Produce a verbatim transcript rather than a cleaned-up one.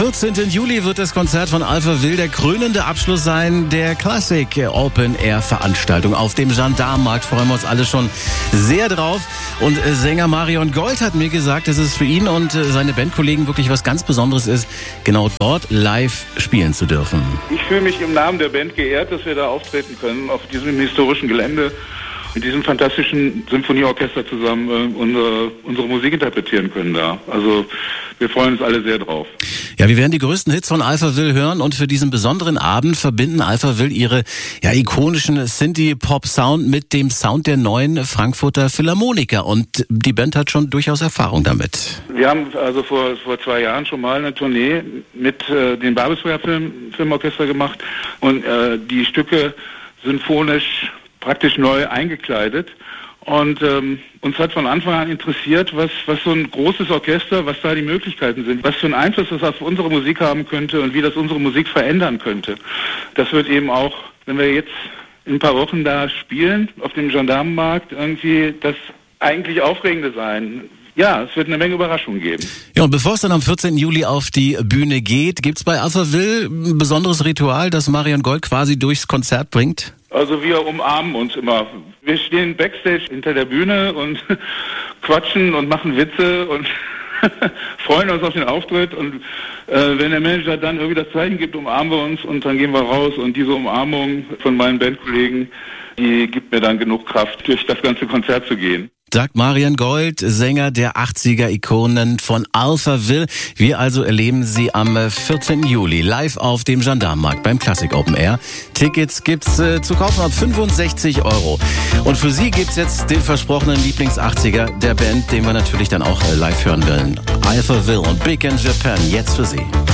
vierzehnten Juli wird das Konzert von Alphaville der krönende Abschluss sein der Classic Open Air Veranstaltung auf dem Gendarmenmarkt. Freuen wir uns alle schon sehr drauf. Und Sänger Marion Gold hat mir gesagt, dass es für ihn und seine Bandkollegen wirklich was ganz Besonderes ist, genau dort live spielen zu dürfen. Ich fühle mich im Namen der Band geehrt, dass wir da auftreten können auf diesem historischen Gelände. Mit diesem fantastischen Symphonieorchester zusammen äh, unsere, unsere Musik interpretieren können da. Also wir freuen uns alle sehr drauf. Ja, wir werden die größten Hits von Alphaville hören und für diesen besonderen Abend verbinden Alphaville ihre ja, ikonischen Synthie-Pop-Sound mit dem Sound der neuen Frankfurter Philharmoniker und die Band hat schon durchaus Erfahrung damit. Wir haben also vor, vor zwei Jahren schon mal eine Tournee mit äh, dem Babelsberger Film, Filmorchester gemacht und äh, die Stücke symphonisch praktisch neu eingekleidet und ähm, uns hat von Anfang an interessiert, was, was so ein großes Orchester, was da die Möglichkeiten sind, was für einen Einfluss das auf unsere Musik haben könnte und wie das unsere Musik verändern könnte. Das wird eben auch, wenn wir jetzt in ein paar Wochen da spielen, auf dem Gendarmenmarkt, irgendwie das eigentlich Aufregende sein. Ja, es wird eine Menge Überraschungen geben. Ja, und bevor es dann am vierzehnten Juli auf die Bühne geht, gibt's bei Alphaville ein besonderes Ritual, das Marion Gold quasi durchs Konzert bringt? Also wir umarmen uns immer. Wir stehen backstage hinter der Bühne und quatschen und machen Witze und freuen uns auf den Auftritt. Und äh, wenn der Manager dann irgendwie das Zeichen gibt, umarmen wir uns und dann gehen wir raus. Und diese Umarmung von meinen Bandkollegen, die gibt mir dann genug Kraft, durch das ganze Konzert zu gehen. Sagt Marion Gold, Sänger der achtziger-Ikonen von Alphaville. Wir also erleben sie am vierzehnten Juli live auf dem Gendarmenmarkt beim Classic Open Air. Tickets gibt's äh, zu kaufen ab fünfundsechzig Euro. Und für Sie gibt's jetzt den versprochenen Lieblings-achtziger der Band, den wir natürlich dann auch äh, live hören wollen. Alphaville und Big in Japan, jetzt für Sie.